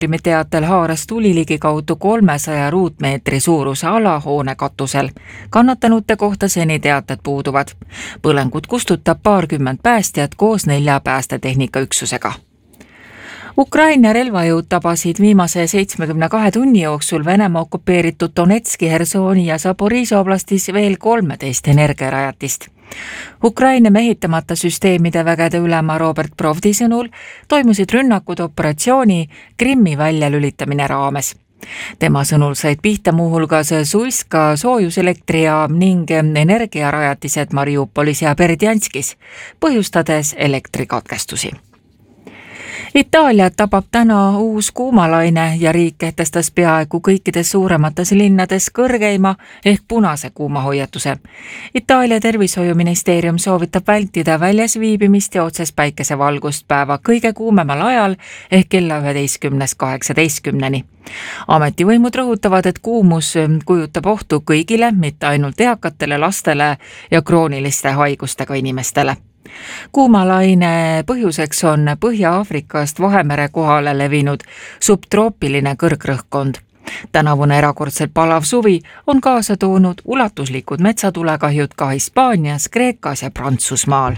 teatel haaras tuli ligikaudu 300 ruutmeetri suuruse ala hoone katusel. Kannatanute kohta seni teated puuduvad. Põlengut kustutab paarkümmend päästjat koos 4 päästetehnika üksusega. Ukraina relvajõud tabasid viimase 72 tunni jooksul Venemaa okupeeritud Donetski, Hersoni ja Zaporižžja oblastis veel 13 energiarajatist. Ukraina mehitamata süsteemide vägede ülema Robert Provdi sõnul toimusid rünnakud operatsiooni Krimmi väljalülitamine raames. Tema sõnul said pihta muuhulgas Suiska soojuselektrijaam ning energiarajatised Mariupolis ja Berdjanskis, põhjustades elektrikatkestusi. Itaaliat tabab täna uus kuumalaine ja riik kehtestas peaaegu kõikides suuremates linnades kõrgeima ehk punase kuumahoiatuse. Itaalia tervishoiuministeerium soovitab vältida väljas viibimist ja otsest päikesevalgust päeva kõige kuumemal ajal ehk kella 11-18. Ametivõimud rõhutavad, et kuumus kujutab ohtu kõigile, mitte ainult eakatele, lastele ja krooniliste haigustega inimestele. Kuumalaine põhjuseks on Põhja-Aafrikast Vahemere kohale levinud subtroopiline kõrgrõhkkond. Tänavune erakordselt palav suvi on kaasa toonud ulatuslikud metsatulekahjud ka Hispaanias, Kreekas ja Prantsusmaal.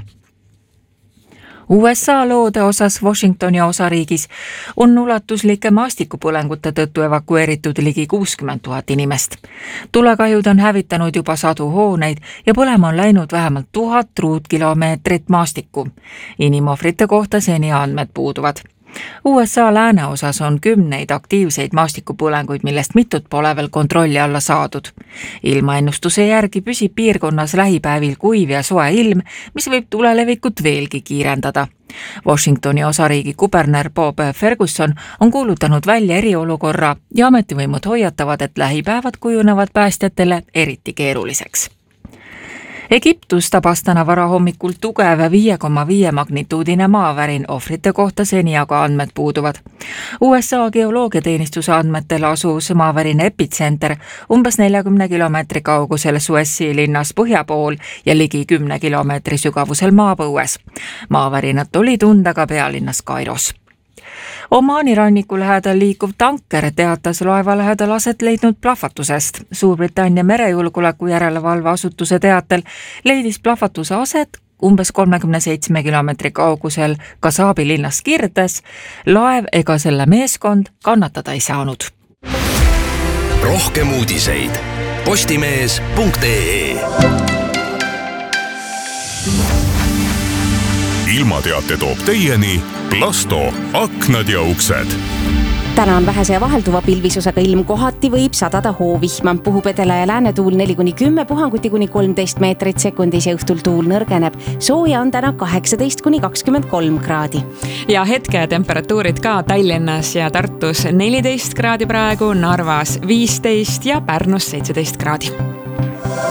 USA loode osas Washingtoni osariigis on ulatuslike maastikupõlengute tõttu evakueeritud ligi 60 000 inimest. Tulekahjud on hävitanud juba sadu hooneid ja põlema on läinud vähemalt 1000 ruutkilomeetrit maastikku. Inimohvrite kohta seni andmed puuduvad. USA lääneosas on 10 aktiivseid maastikupõlenguid, millest mitut pole veel kontrolli alla saadud. Ilmaennustuse järgi püsib piirkonnas lähipäevil kuiv ja soe ilm, mis võib tulelevikut veelgi kiirendada. Washingtoni osariigi kuberner Bob Ferguson on kuulutanud välja eriolukorra ja ametivõimud hoiatavad, et lähipäevad kujunevad päästjatele eriti keeruliseks. Egiptus tabas täna varahommikul tugev 5,5 magnituudine maavärin, ohvrite kohta seni aga andmed puuduvad. USA geoloogiateenistuse andmetel asus maavärina epitsenter umbes 40 kilomeetri kaugusel Suessi linnas põhja pool ja ligi 10 kilomeetri sügavusel maapõues. Maavärinat oli tunda ka pealinnas Kairos. Omaani ranniku lähedal liikuv tanker teatas laeva lähedal aset leidnud plahvatusest. Suurbritannia merejulgeoleku järelevalve asutuse teatel leidis plahvatuse aset umbes 37 kilomeetri kaugusel Kasaabi linnas Kirdes. Laev ega selle meeskond kannatada ei saanud. Rohkem uudiseid postimees.ee. Ilmateate toob teieni Plasto aknad ja uksed. Täna on vähese ja vahelduva pilvisusega ilm, kohati võib sadada hoovihma. Puhub edela ja läänetuul 4-10, puhanguti kuni 13 meetrit sekundis ja õhtul tuul nõrgeneb. Sooja on täna 18-23 kraadi. Ja hetke temperatuurid ka Tallinnas ja Tartus 14 kraadi praegu, Narvas 15 ja Pärnus 17 kraadi.